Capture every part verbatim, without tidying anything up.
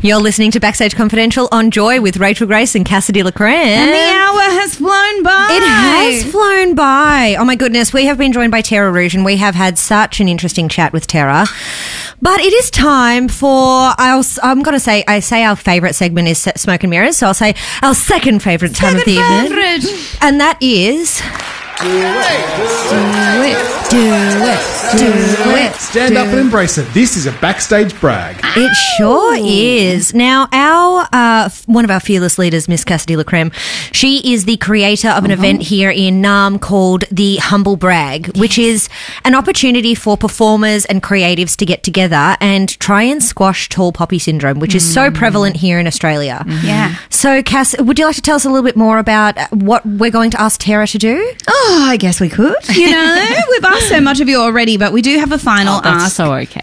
You're listening to Backstage Confidential on Joy with Rachel Grace and Cassidy LaCreme. And the hour has flown by. It has flown by. Oh my goodness. We have been joined by Tara Rouge and we have had such an interesting chat with Tara. But it is time for, I'll, I'm going to say, I say our favourite segment is Smoke and Mirrors. So I'll say our second favourite time Second of the favourite. evening. And that is... Do it. Do it. Do it. Stand do up and embrace it. This is a backstage brag. It sure is. Now, our uh, f- one of our fearless leaders, Miss Cassidy LaCreme, she is the creator of an uh-huh. event here in Naarm called the Humble Brag, yes. which is an opportunity for performers and creatives to get together and try and squash tall poppy syndrome, which mm. is so prevalent here in Australia. Mm-hmm. Yeah. So, Cass, would you like to tell us a little bit more about what we're going to ask Tara to do? Oh, I guess we could. You know, we've asked so much of you already, but we do have a final oh, that's ask. so okay.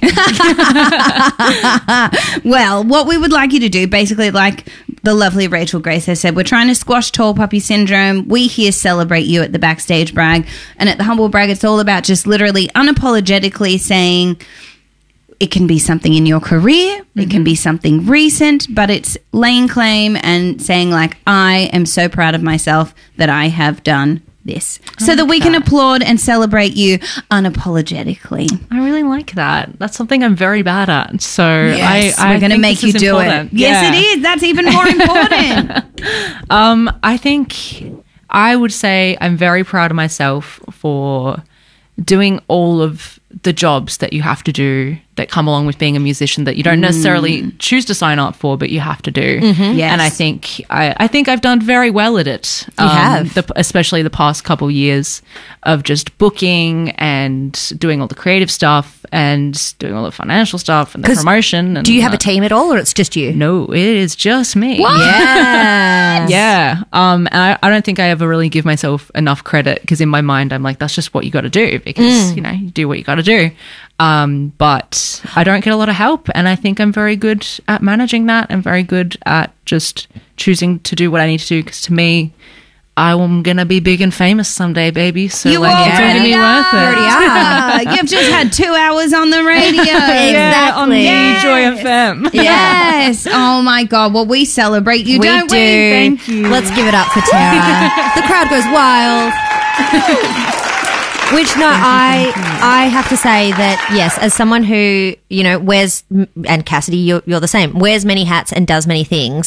Well, what we would like you to do, basically, like the lovely Rachel Grace has said, we're trying to squash tall poppy syndrome. We here celebrate you at the Backstage Brag. And at the Humble Brag, it's all about just literally unapologetically saying it can be something in your career, mm-hmm. it can be something recent, but it's laying claim and saying, like, I am so proud of myself that I have done this, so that we can applaud and celebrate you unapologetically. I really like that. That's something I'm very bad at. So yes, I, I we're going to make you do important. it. Yes, yeah. It is. That's even more important. um, I think I would say I'm very proud of myself for doing all of the jobs that you have to do that come along with being a musician that you don't necessarily mm. choose to sign up for, but you have to do. Mm-hmm. Yes. And I think I, I think I've done very well at it. You um, have. The, especially the past couple of years of just booking and doing all the creative stuff and doing all the financial stuff and the promotion. And do you have uh, a team at all or it's just you? No, it is just me. What? Yes. Yeah. Um, and I, I don't think I ever really give myself enough credit because in my mind I'm like, that's just what you got to do because, mm. you know, you do what you got to do. Um, but I don't get a lot of help and I think I'm very good at managing that and very good at just choosing to do what I need to do because to me, I'm going to be big and famous someday, baby. So you like, it's going to be are. worth it. Yeah. You've just had two hours on the radio. Exactly. Yeah, on yes. Joy F M. Yes. Oh, my God. Well, we celebrate you, we don't do. we? Thank you. Let's give it up for Tara. The crowd goes wild. Which, no, I I have to say that, yes, as someone who, you know, wears, and Cassidy, you're, you're the same, wears many hats and does many things,